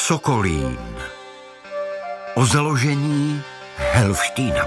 Sokolín. O založení Helvštína.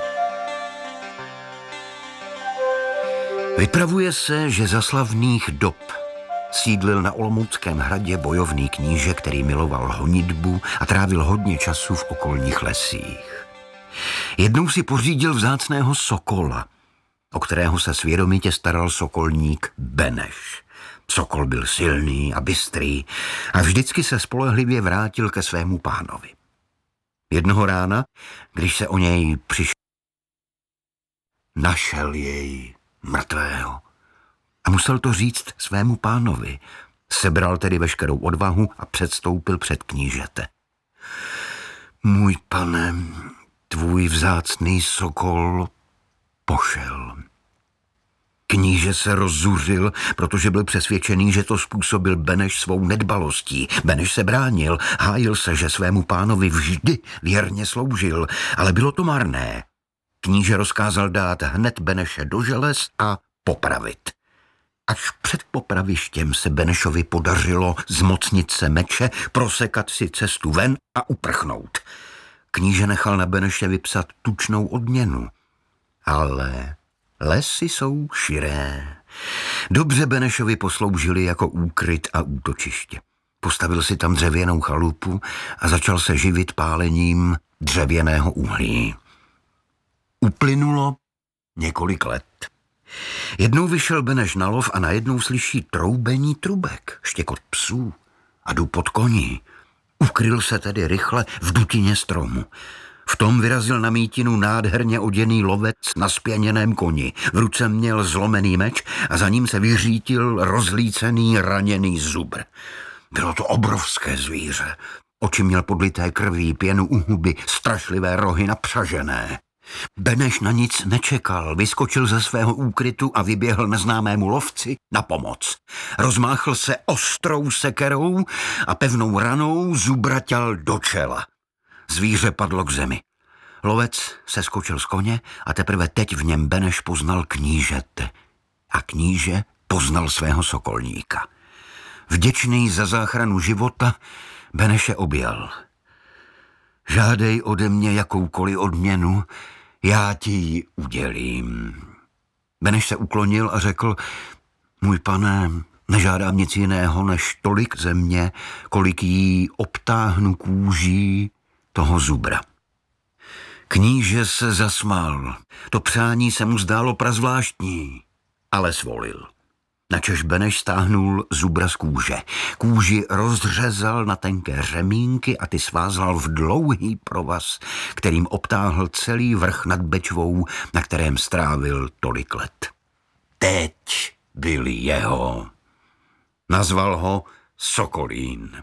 Vypravuje se, že za slavných dob sídlil na Olomouckém hradě bojovný kníže, který miloval honitbu a trávil hodně času v okolních lesích. Jednou si pořídil vzácného sokola, o kterého se svědomitě staral sokolník Beneš. Sokol byl silný a bystrý a vždycky se spolehlivě vrátil ke svému pánovi. Jednoho rána, když se o něj přišel, našel jej mrtvého a musel to říct svému pánovi. Sebral tedy veškerou odvahu a předstoupil před knížete. Můj pane, tvůj vzácný sokol pošel. Kníže se rozzuřil, protože byl přesvědčený, že to způsobil Beneš svou nedbalostí. Beneš se bránil, hájil se, že svému pánovi vždy věrně sloužil, ale bylo to marné. Kníže rozkázal dát hned Beneše do želez a popravit. Až před popravištěm se Benešovi podařilo zmocnit se meče, prosekat si cestu ven a uprchnout. Kníže nechal na Beneše vypsat tučnou odměnu, ale lesy jsou širé. Dobře Benešovi posloužili jako úkryt a útočiště. Postavil si tam dřevěnou chalupu a začal se živit pálením dřevěného uhlí. Uplynulo několik let. Jednou vyšel Beneš na lov a najednou slyší troubení trubek, štěkot psů a dup koní. Ukryl se tedy rychle v dutině stromu. V tom vyrazil na mítinu nádherně oděný lovec na spěněném koni. V ruce měl zlomený meč a za ním se vyřítil rozlícený raněný zubr. Bylo to obrovské zvíře. Oči měl podlité krví, pěnu u huby, strašlivé rohy napřažené. Beneš na nic nečekal, vyskočil ze svého úkrytu a vyběhl neznámému lovci na pomoc. Rozmáchl se ostrou sekerou a pevnou ranou zubraťal do čela. Zvíře padlo k zemi. Lovec se skočil z koně a teprve teď v něm Beneš poznal knížete. A kníže poznal svého sokolníka. Vděčný za záchranu života Beneše objal. Žádej ode mě jakoukoliv odměnu, já ti ji udělím. Beneš se uklonil a řekl, můj pane, nežádám nic jiného než tolik země, kolik jí obtáhnu kůží toho zubra. Kníže se zasmál. To přání se mu zdálo prazvláštní, ale svolil. Načež Beneš stáhnul zubra z kůže. Kůži rozřezal na tenké řemínky a ty svázal v dlouhý provaz, kterým obtáhl celý vrch nad Bečvou, na kterém strávil tolik let. Teď byl jeho. Nazval ho Sokolín.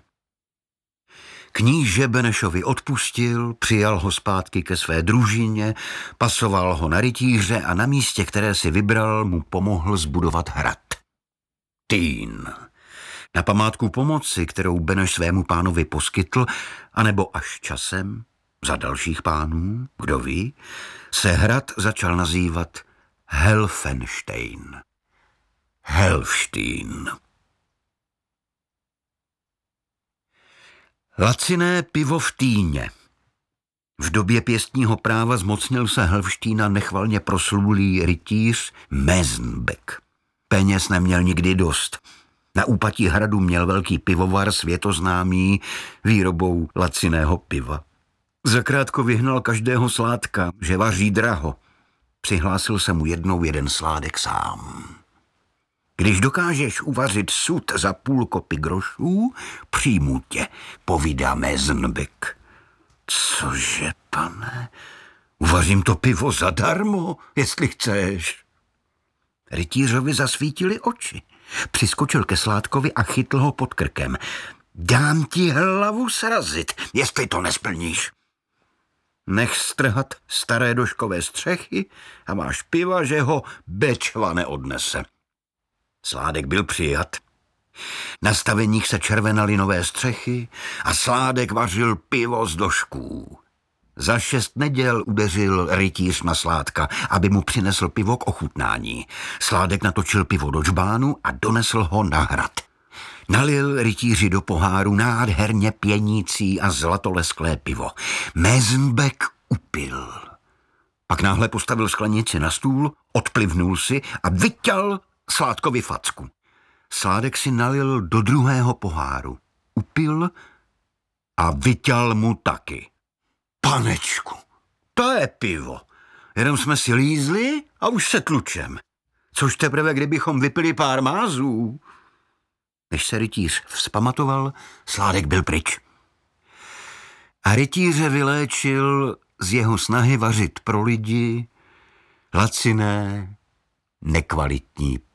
Kníže Benešovi odpustil, přijal ho zpátky ke své družině, pasoval ho na rytíře a na místě, které si vybral, mu pomohl zbudovat hrad. Týn. Na památku pomoci, kterou Beneš svému pánovi poskytl, anebo až časem, za dalších pánů, kdo ví, se hrad začal nazývat Helfenstein. Helvštín. Laciné pivo v Týně. V době pěstního práva zmocnil se Helvštína nechvalně proslulý rytíř Mezenbeck. Peněz neměl nikdy dost. Na úpatí hradu měl velký pivovar světoznámý výrobou laciného piva. Zakrátko vyhnal každého sládka, že vaří draho. Přihlásil se mu jednou jeden sládek sám. Když dokážeš uvařit sud za půl kopy grošů, přijmu tě, povídá Mezenbeck. Cože, pane? Uvařím to pivo zadarmo, jestli chceš. Rytířovi zasvítily oči. Přiskočil ke sládkovi a chytl ho pod krkem. Dám ti hlavu srazit, jestli to nesplníš. Nech strhat staré doškové střechy a máš piva, že ho Bečva neodnese. Sládek byl přijat. Na staveních se červenaly nové střechy a sládek vařil pivo z došků. Za 6 neděl udeřil rytíř na sládka, aby mu přinesl pivo k ochutnání. Sládek natočil pivo do džbánu a donesl ho na hrad. Nalil rytíři do poháru nádherně pěnící a zlatolesklé pivo. Mezmbek upil. Pak náhle postavil sklenici na stůl, odplivnul si a vyťal Sládkovi facku. Sládek si nalil do druhého poháru. Upil a vyťal mu taky. Panečku, to je pivo. Jenom jsme si lízli a už se tlučem. Což teprve, kdybychom vypili pár mázů. Než se rytíř vzpamatoval, Sládek byl pryč. A rytíře vyléčil z jeho snahy vařit pro lidi laciné, nekvalitní